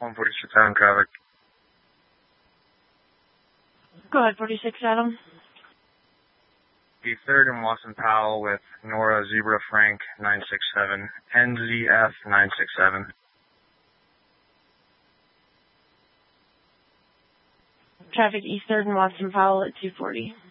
146 Adam traffic. Go ahead, 46 Adam. The 3rd and Watson Powell with Nora Zebra Frank 967, NZF 967. Traffic East 3rd and Watson Powell at 240.